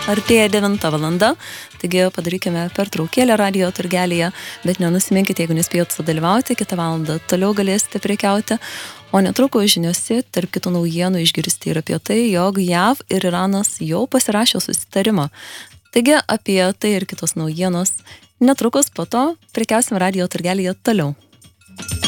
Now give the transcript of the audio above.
artėja 9 valanda, taigi padarykime pertraukėlę radijo turgelyje, bet nenusiminkite, jeigu nespėjot sudalyvauti, kitą valandą toliau galėsite prekiauti, o netrukus žiniose tarp kitų naujienų išgirsti ir apie tai, jog JAV ir Iranas jau pasirašė susitarimą. Taigi apie tai ir kitos naujienos netrukus po to prekiausim radijo turgelyje toliau.